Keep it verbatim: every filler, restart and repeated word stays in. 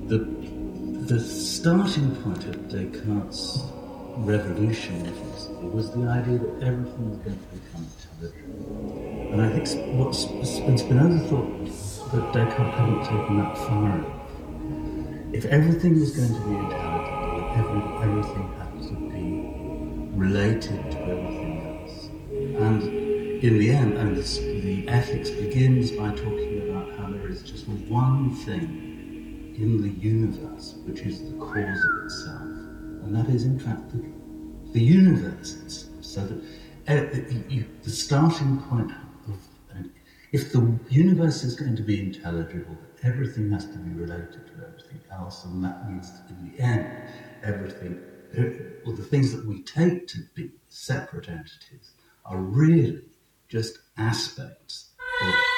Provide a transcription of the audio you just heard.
the the starting point of Descartes' revolution was the idea that everything was going to become intelligible. And I think what Spinoza thought that Descartes hadn't taken that far enough. If everything was going to be intelligible, then every, everything had to be related to everything else. And in the end, and this, the ethics begins by talking about how there is just one thing in the universe which is the cause of itself, and that is, in fact, the, the universe itself. So that uh, you, the starting point of, uh, if the universe is going to be intelligible, everything has to be related to everything else, and that means that in the end, everything, or the things that we take to be separate entities, are really just aspects of